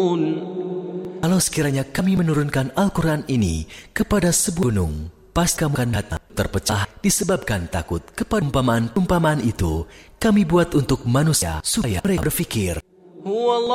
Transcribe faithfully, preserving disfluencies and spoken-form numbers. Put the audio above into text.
Kalau sekiranya kami menurunkan Al-Quran ini kepada sebuah gunung, pasti kamu akan datang terpecah disebabkan takut kepada umpamaan-umpamaan itu kami buat untuk manusia supaya mereka berfikir.